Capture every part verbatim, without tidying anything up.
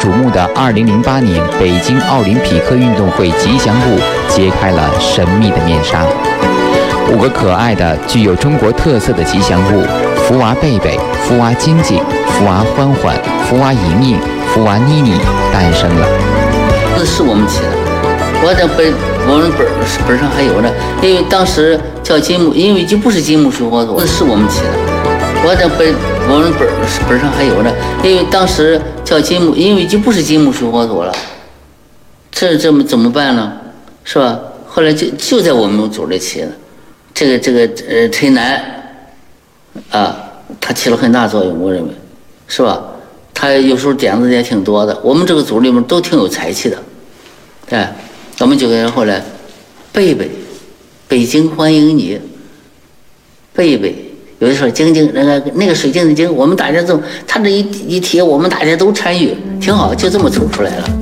瞩目的二零零八年北京奥林匹克运动会吉祥物揭开了神秘的面纱。五个可爱的、具有中国特色的吉祥物——福娃贝贝、福娃晶晶、福娃欢欢、福娃莹莹、福娃妮妮诞生了。 这是我们起的，我这本我们本本上还有呢，因为当时叫金木，因为就不是金木水火土，这是我们起的。我这本我们本本上还有呢，因为当时叫金木，因为就不是金木水火土了，这这么怎么办呢？是吧？后来就就在我们组里起的，这个这个呃陈楠啊，他起了很大作用，我认为，是吧？他有时候点子也挺多的，我们这个组里面都挺有才气的，哎，我们就给后来，贝贝，北京欢迎你，贝贝。有的时候晶晶那个那个水晶的晶，我们大家都他这一一提，我们大家都参与，挺好，就这么凑出来了。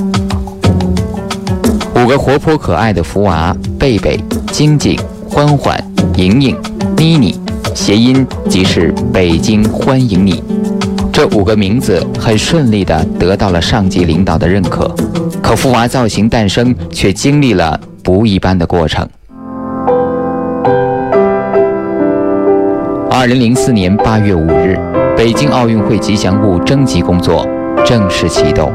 五个活泼可爱的福娃贝贝、晶晶、欢欢、莹莹、妮妮，谐音即是北京欢迎你。这五个名字很顺利地得到了上级领导的认可，可福娃造型诞生却经历了不一般的过程。二零零四年八月五日，北京奥运会吉祥物征集工作正式启动。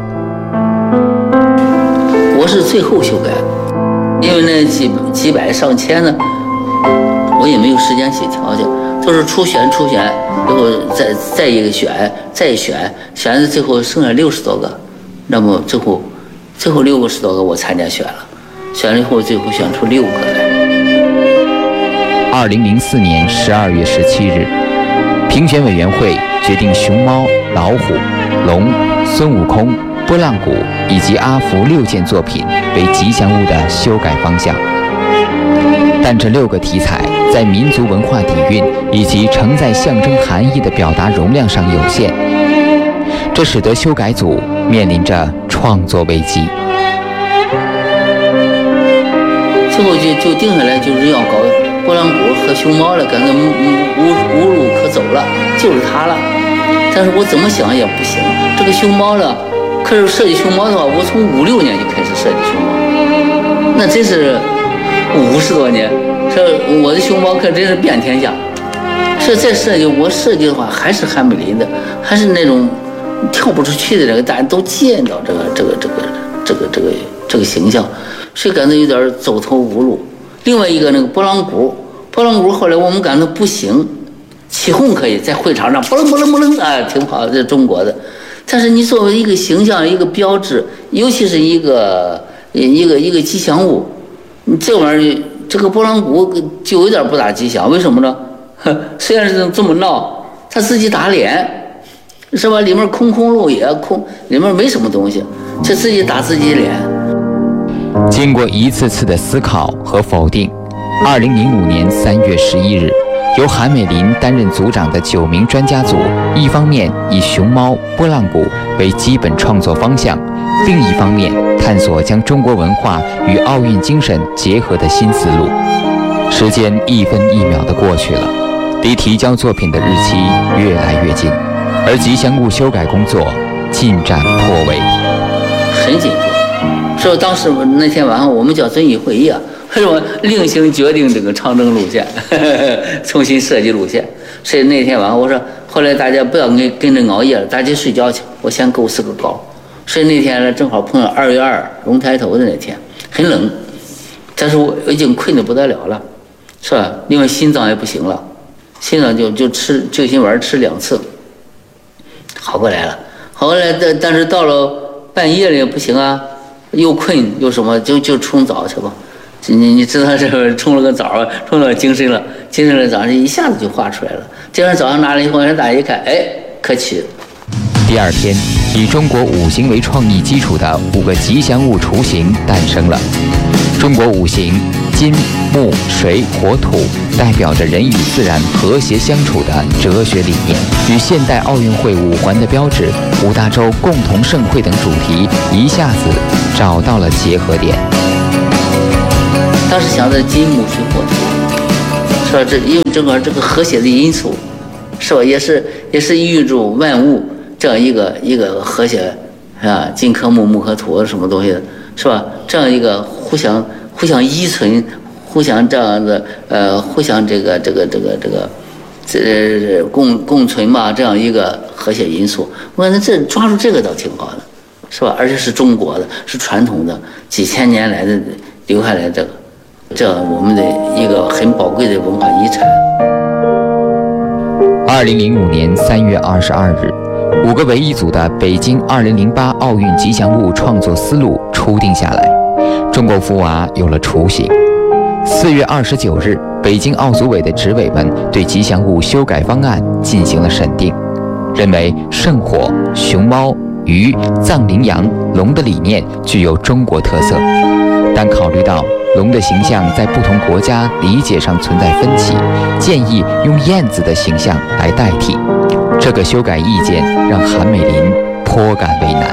我是最后修改，因为那几几百上千呢，我也没有时间去调去，都是初选初选，然后再再一个选，再选，选到最后剩下六十多个，那么最后最后六十多个我参加选了，选了以后最后选出六个来。 二零零四年十二月十七日，评选委员会决定熊猫、老虎、龙、孙悟空、拨浪鼓以及阿福六件作品为吉祥物的修改方向。但这六个题材在民族文化底蕴以及承载象征含义的表达容量上有限，这使得修改组面临着创作危机。 最后就就定下来，就是要搞拨浪鼓和熊猫了，感觉无无路可走了，就是它了。但是我怎么想也不行，这个熊猫了，可是设计熊猫的话，我从五六年就开始设计熊猫，那真是五十多年，这我的熊猫可真是遍天下。这再设计我设计的话，还是韩美林的，还是那种跳不出去的这个，大家都见到这个这个这个这个这个这个形象，所以感觉有点走投无路。另外一个那个拨浪鼓，拨浪鼓后来我们感到不行，起哄可以在会场上拨楞拨楞拨楞啊，挺好，这中国的。但是你作为一个形象、一个标志，尤其是一个一个一个吉祥物，你这玩意儿这个拨浪鼓就有点不大吉祥。为什么呢？虽然是这么闹，他自己打脸，是吧？里面空空如也，空里面没什么东西，就自己打自己脸。 经过一次次的思考和否定，二零零五年三月十一日，由韩美林担任组长的九名专家组，一方面以熊猫、拨浪鼓为基本创作方向，另一方面探索将中国文化与奥运精神结合的新思路。时间一分一秒地过去了，离提交作品的日期越来越近，而吉祥物修改工作进展颇为很紧迫。所以当时那天晚上我们叫遵义会议啊，为什么另行决定这个长征路线，呵呵重新设计路线。所以那天晚上我说，后来大家不要跟跟着熬夜了，大家睡觉去，我先构思个稿。所以那天呢，正好碰到二月二龙抬头的那天，很冷，但是我已经困得不得了了，是吧？因为心脏也不行了，心脏就就吃救心丸吃两次，好过来了，好过来，但但是到了半夜了也不行啊。又困又什么，就就冲澡去吧。你你知道这个冲了个澡，冲到精神了，精神了早上一下子就画出来了。第二天早上拿了以后，让大家一看，哎，可起。 第二天，以中国五行为创意基础的五个吉祥物雏形诞生了。中国五行金、木、水、火、土，代表着人与自然和谐相处的哲学理念，与现代奥运会五环的标志“五大洲共同盛会”等主题一下子找到了结合点。 当时想的金木水火土，是吧？这因为整个这个和谐的因素，是吧？也是也是寓住万物这样一个一个和谐啊，金克木，木克土，什么东西的，是吧？这样一个互相互相依存，互相这样的呃，互相这个这个这个这个这共共存吧，这样一个和谐因素。我感觉这抓住这个倒挺好的，是吧？而且是中国的，是传统的，几千年来的留下来的这个，这我们的一个很宝贵的文化遗产。 二零零五年三月二十二日，五个为一组的北京二零零八奥运吉祥物创作思路初定下来，中国福娃有了雏形。四月二十九日，北京奥组委的执委们对吉祥物修改方案进行了审定，认为圣火、熊猫、鱼、藏羚羊、龙的理念具有中国特色，但考虑到龙的形象在不同国家理解上存在分歧，建议用燕子的形象来代替。这个修改意见让韩美林颇感为难。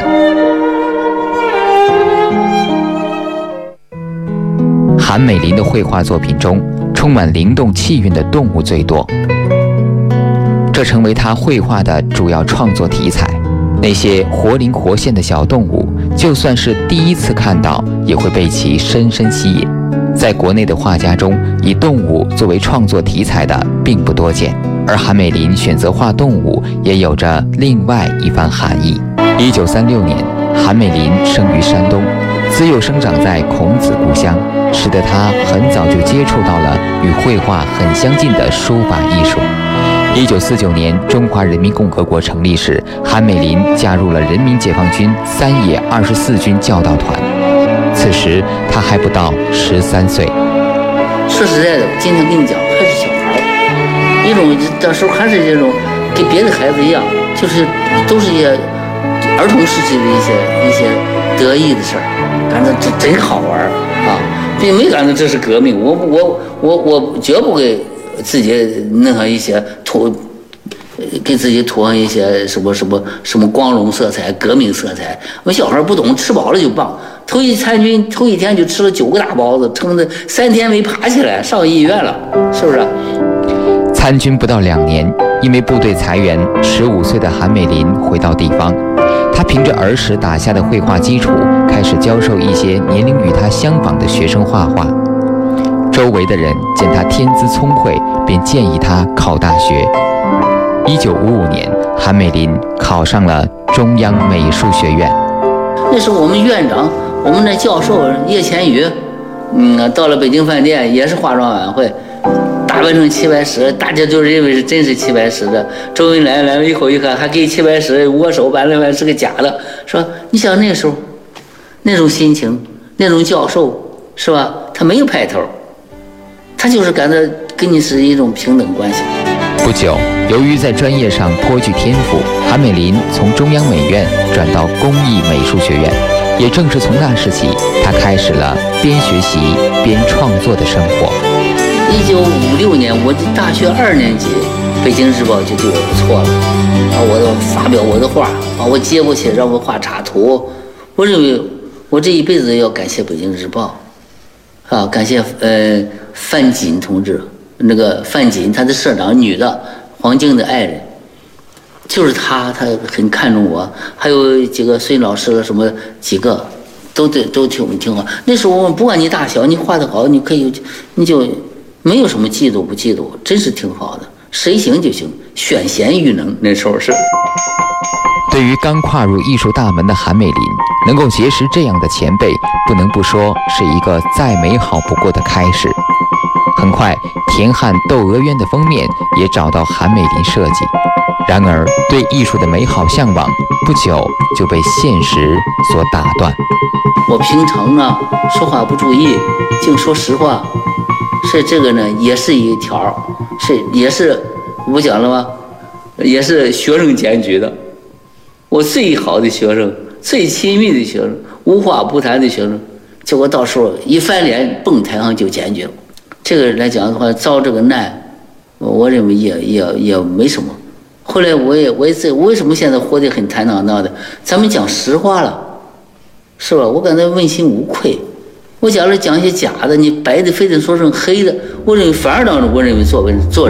韩美林的绘画作品中，充满灵动气韵的动物最多，这成为他绘画的主要创作题材。那些活灵活现的小动物，就算是第一次看到，也会被其深深吸引。在国内的画家中，以动物作为创作题材的并不多见，而韩美林选择画动物，也有着另外一番含义。一九三六年，韩美林生于山东，自幼生长在孔子故乡，使得他很早就接触到了与绘画很相近的书法艺术。一九四九年，中华人民共和国成立时，韩美林加入了人民解放军三野二十四军教导团。此时他还不到十三岁。 说实在的，今天跟你讲，还是小孩，一种到时候还是这种跟别的孩子一样，就是都是一些儿童时期的一些一些得意的事儿，感觉这真好玩啊，并没感觉这是革命。我我我我绝不给自己弄上一些涂，给自己涂上一些什么什么什么光荣色彩、革命色彩。我小孩不懂，吃饱了就棒。头一参军，头一天就吃了九个大包子，撑得三天没爬起来，上医院了，是不是？ 参军不到两年，因为部队裁员，十五岁的韩美林回到地方。他凭着儿时打下的绘画基础，开始教授一些年龄与他相仿的学生画画。周围的人见他天资聪慧，便建议他考大学。一九五五年，韩美林考上了中央美术学院。 那时候我们院长，我们的教授叶乾宇，嗯，到了北京饭店也是化妆晚会，打扮成齐白石，大家就认为是真是齐白石的。周恩来来了以后一看，还给齐白石握手，完了完是个假的，说你想那时候那种心情，那种教授是吧？他没有派头，他就是感觉跟你是一种平等关系。 不久，由于在专业上颇具天赋，韩美林从中央美院转到工艺美术学院。也正是从那时起，他开始了边学习边创作的生活。 一九五六年，我大学二年级，北京日报就对我不错了，把我的发表我的画，把我接过去让我画插图。我认为我这一辈子要感谢北京日报，啊，感谢呃范锦同志，那个范锦他的社长女的黄静的爱人，就是他，他很看重我，还有几个孙老师了什么几个，都都都挺挺好。那时候我们不管你大小，你画得好，你可以你就没有什么嫉妒不嫉妒，真是挺好的，谁行就行，选贤与能。那时候是。 对于刚跨入艺术大门的韩美林，能够结识这样的前辈，不能不说是一个再美好不过的开始。很快，田汉《窦娥冤》的封面也找到韩美林设计。然而，对艺术的美好向往，不久就被现实所打断。 我平常呢说话不注意，净说实话，是这个呢，也是一条，是也是我不讲了吗？也是学生检举的。我最好的学生，最亲密的学生，无话不谈的学生，结果到时候一翻脸，蹦台上就检举了。这个来讲的话，遭这个难，我认为也也也没什么。后来我也我也在，我为什么现在活得很坦荡荡的？咱们讲实话了，是吧？我感觉问心无愧。我假如讲一些假的，你白的非得说成黑的，我认为反而当中，我认为做文做。